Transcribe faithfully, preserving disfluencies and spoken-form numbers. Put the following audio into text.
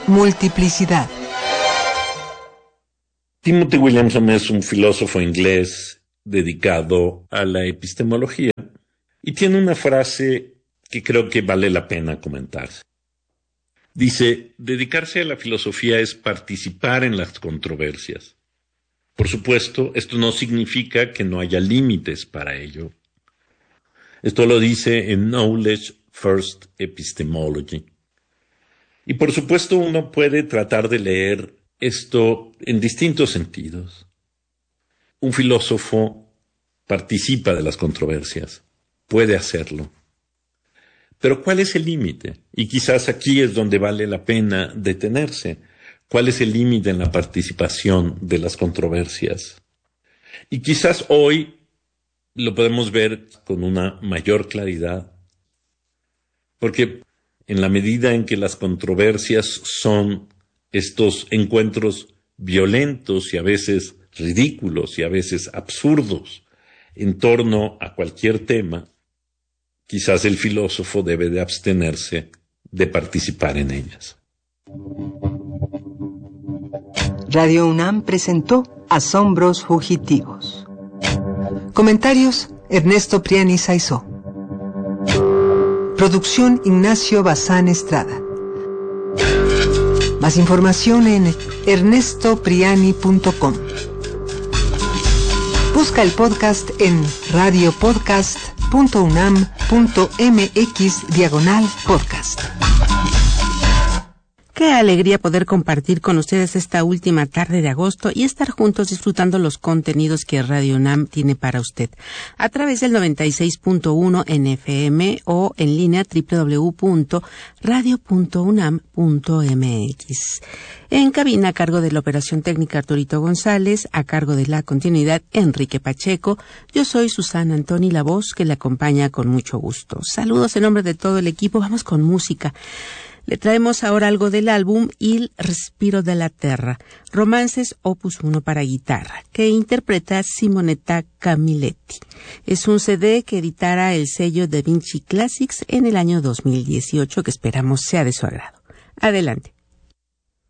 Multiplicidad. Timothy Williamson es un filósofo inglés dedicado a la epistemología y tiene una frase que creo que vale la pena comentar. Dice, dedicarse a la filosofía es participar en las controversias. Por supuesto, esto no significa que no haya límites para ello. Esto lo dice en Knowledge First Epistemology. Y por supuesto uno puede tratar de leer esto en distintos sentidos. Un filósofo participa de las controversias, puede hacerlo. Pero ¿cuál es el límite? Y quizás aquí es donde vale la pena detenerse. ¿Cuál es el límite en la participación de las controversias? Y quizás hoy lo podemos ver con una mayor claridad. Porque en la medida en que las controversias son estos encuentros violentos y a veces ridículos y a veces absurdos en torno a cualquier tema, quizás el filósofo debe de abstenerse de participar en ellas. Radio UNAM presentó Asombros Fugitivos. Comentarios: Ernesto Priani Saizó. Producción: Ignacio Bazán Estrada. Más información en ernesto priani punto com. Busca el podcast en radiopodcast punto unam punto mx diagonal podcast. Qué alegría poder compartir con ustedes esta última tarde de agosto y estar juntos disfrutando los contenidos que Radio UNAM tiene para usted a través del noventa y seis punto uno en F M o en línea doble u doble u doble u punto radio punto unam punto m x. En cabina, a cargo de la operación técnica Arturito González, a cargo de la continuidad Enrique Pacheco, yo soy Susana Antoni, la voz que le acompaña con mucho gusto. Saludos en nombre de todo el equipo, vamos con música. Le traemos ahora algo del álbum Il Respiro della Terra, romances opus uno para guitarra, que interpreta Simonetta Camilletti. Es un C D que editara el sello Da Vinci Classics en el año dos mil dieciocho, que esperamos sea de su agrado. Adelante.